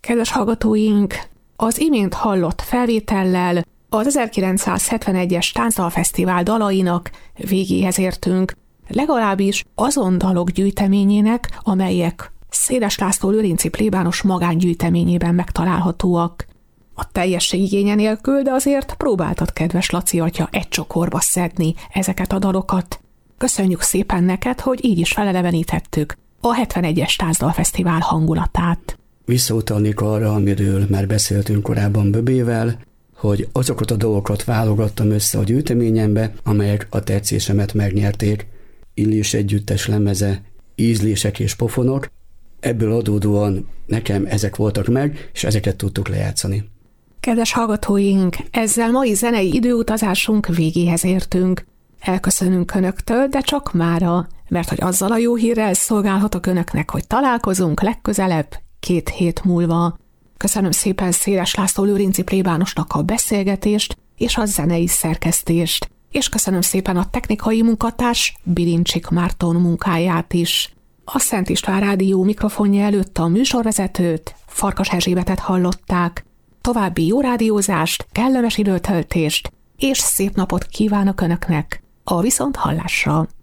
Kedves hallgatóink, az imént hallott felvétellel az 1971-es Táncdalfesztivál dalainak végéhez értünk, legalábbis azon dalok gyűjteményének, amelyek Széles László lőrinci plébános magángyűjteményében megtalálhatóak. A teljesség igénye nélkül, de azért próbáltad, kedves Laci atya, egy csokorba szedni ezeket a dalokat. Köszönjük szépen neked, hogy így is felelevenítettük a 71-es Táncdalfesztivál hangulatát. Visszautalnék arra, amiről már beszéltünk korábban Böbével, hogy azokat a dolgokat válogattam össze a gyűjteményembe, amelyek a tetszésemet megnyerték. Illés együttes lemeze, ízlések és pofonok, ebből adódóan nekem ezek voltak meg, és ezeket tudtuk lejátszani. Kedves hallgatóink, ezzel mai zenei időutazásunk végéhez értünk. Elköszönünk Önöktől, de csak mára, mert hogy azzal a jó hírrel szolgálhatok Önöknek, hogy találkozunk legközelebb 2 hét múlva. Köszönöm szépen Széles László lőrinci plébánosnak a beszélgetést és a zenei szerkesztést, és köszönöm szépen a technikai munkatárs Bilincsik Márton munkáját is. A Szent István Rádió mikrofonja előtt a műsorvezetőt, Farkas Erzsébetet hallották. További jó rádiózást, kellemes időtöltést és szép napot kívánok Önöknek a viszonthallásra.